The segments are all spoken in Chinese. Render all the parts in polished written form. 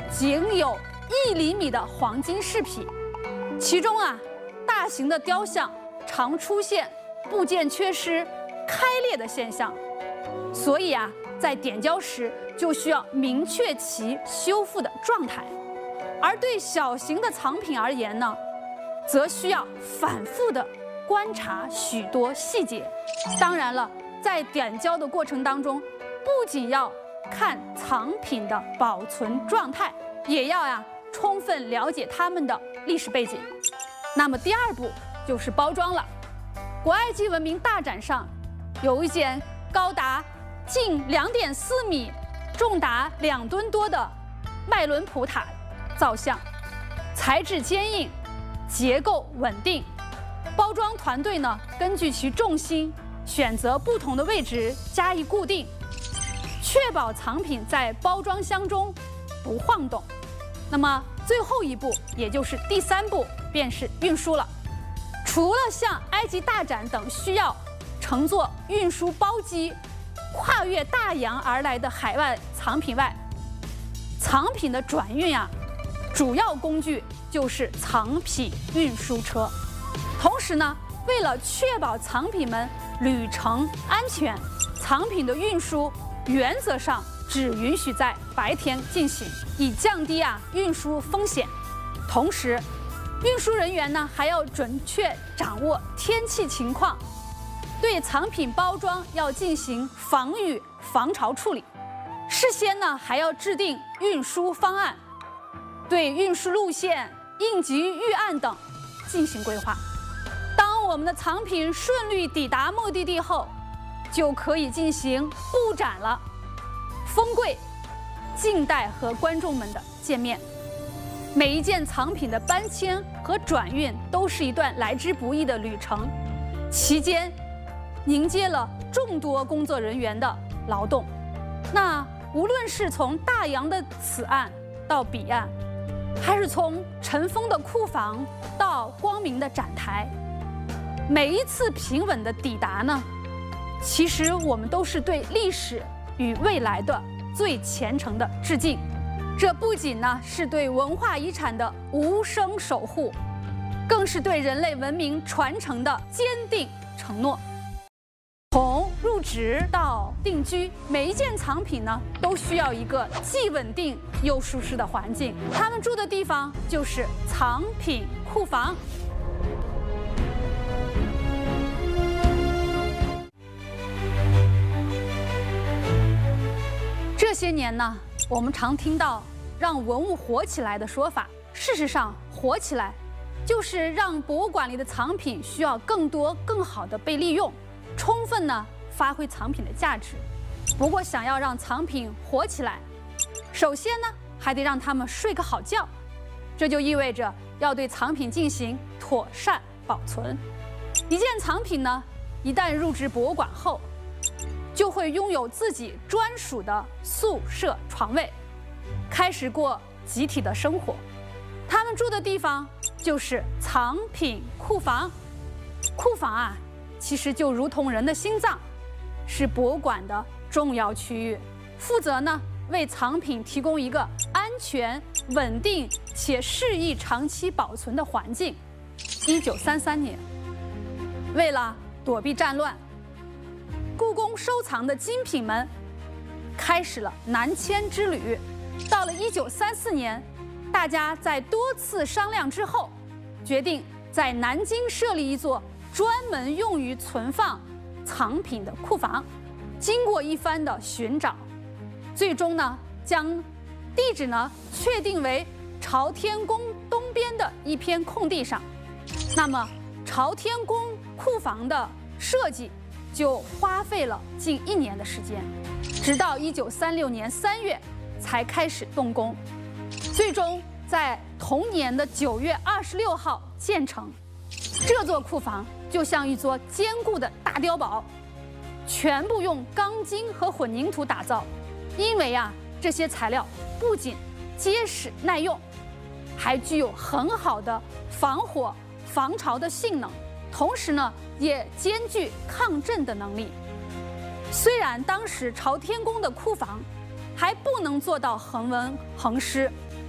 仅有1厘米的黄金饰品，其中啊，大型的雕像常出现部件缺失、开裂的现象，所以啊，在点胶时就需要明确其修复的状态。而对小型的藏品而言呢，则需要反复的观察许多细节。当然了，在点胶的过程当中，不仅要看藏品的保存状态，也要充分了解它们的历史背景。那么第2步就是包装了。古埃及文明大展上有一件高达近2.4米、重达2吨多的麦伦普塔造像，材质坚硬，结构稳定。包装团队呢，根据其重心选择不同的位置加以固定，确保藏品在包装箱中不晃动。那么最后一步，也就是第3步，便是运输了。除了像埃及大展等需要乘坐运输包机跨越大洋而来的海外藏品外，藏品的转运主要工具就是藏品运输车。同时呢，为了确保藏品们旅程安全，藏品的运输原则上只允许在白天进行，以降低运输风险。同时，运输人员呢还要准确掌握天气情况，对藏品包装要进行防雨防潮处理。事先呢还要制定运输方案，对运输路线、应急预案等进行规划。当我们的藏品顺利抵达目的地后，就可以进行布展了。封柜，静待和观众们的见面。每一件藏品的搬迁和转运都是一段来之不易的旅程，期间凝结了众多工作人员的劳动。那无论是从大洋的此岸到彼岸，还是从尘封的库房到光明的展台，每一次平稳的抵达呢，其实我们都是对历史与未来的最虔诚的致敬。这不仅呢是对文化遗产的无声守护，更是对人类文明传承的坚定承诺。从入职到定居，每一件藏品呢都需要一个既稳定又舒适的环境。他们住的地方就是藏品库房。这些年呢，我们常听到让文物活起来的说法。事实上，活起来就是让博物馆里的藏品需要更多、更好的被利用，充分呢发挥藏品的价值。不过，想要让藏品活起来，首先呢还得让他们睡个好觉。这就意味着要对藏品进行妥善保存。一件藏品呢，一旦入职博物馆后，就会拥有自己专属的宿舍床位，开始过集体的生活。他们住的地方就是藏品库房。库房其实就如同人的心脏，是博物馆的重要区域，负责呢为藏品提供一个安全、稳定且适宜长期保存的环境。1933年，为了躲避战乱，故宫收藏的精品们开始了南迁之旅。到了1934年，大家在多次商量之后，决定在南京设立一座专门用于存放藏品的库房。经过一番的寻找，最终呢将地址呢确定为朝天宫东边的一片空地上。那么朝天宫库房的设计就花费了近1年的时间，直到1936年3月才开始动工，最终在同年的9月26号建成。这座库房就像一座坚固的大碉堡，全部用钢筋和混凝土打造。因为这些材料不仅结实耐用，还具有很好的防火防潮的性能，同时呢也兼具抗震的能力。虽然当时朝天宫的库房还不能做到恒温恒湿，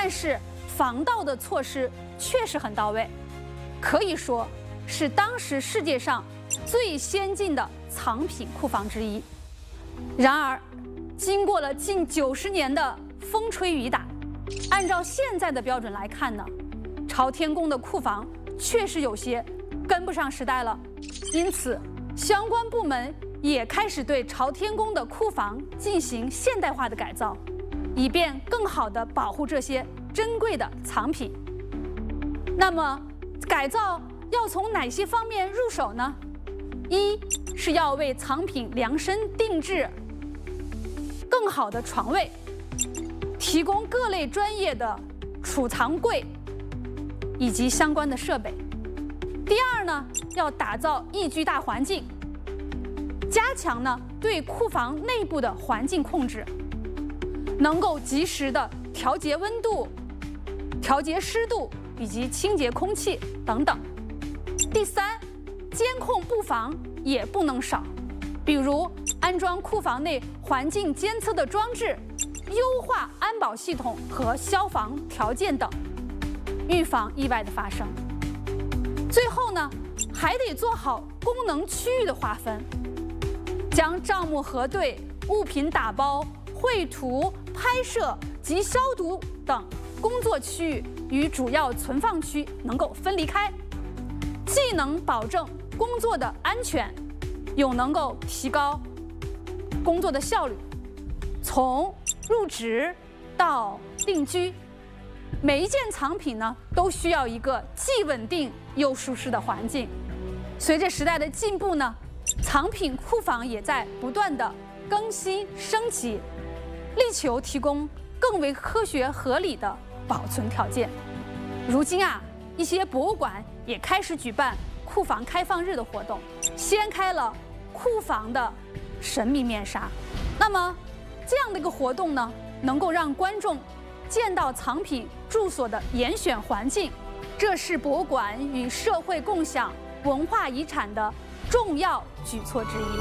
但是防盗的措施确实很到位，可以说是当时世界上最先进的藏品库房之一。然而，经过了近90年的风吹雨打，按照现在的标准来看呢，朝天宫的库房确实有些跟不上时代了。因此，相关部门也开始对朝天宫的库房进行现代化的改造，以便更好地保护这些珍贵的藏品。那么，改造要从哪些方面入手呢？一是要为藏品量身定制更好的床位，提供各类专业的储藏柜以及相关的设备。第二呢，要打造宜居大环境，加强呢对库房内部的环境控制，能够及时的调节温度、调节湿度以及清洁空气等等。第三，监控布防也不能少，比如安装库房内环境监测的装置，优化安保系统和消防条件等，预防意外的发生。最后呢，还得做好功能区域的划分，将账目核对、物品打包、绘图、拍摄及消毒等工作区域与主要存放区能够分离开，既能保证工作的安全，又能够提高工作的效率。从入职到定居，每一件藏品呢，都需要一个既稳定又舒适的环境。随着时代的进步呢，藏品库房也在不断的更新升级，力求提供更为科学合理的保存条件。如今啊，一些博物馆也开始举办库房开放日的活动，掀开了库房的神秘面纱。那么，这样的一个活动呢，能够让观众见到藏品住所的严选环境，这是博物馆与社会共享文化遗产的重要举措之一。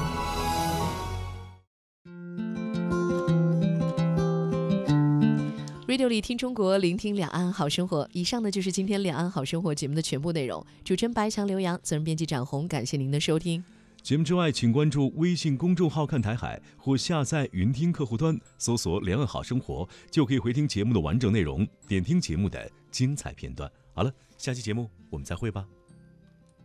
Radio 里听中国，聆听两岸好生活。以上呢就是今天两岸好生活节目的全部内容。主持人白强、刘洋，责任编辑展红，感谢您的收听。 节目之外，请关注微信公众号“看台海”或下载云听客户端，搜索“两岸好生活”，就可以回听节目的完整内容，点听节目的精彩片段。好了，下期节目我们再会吧。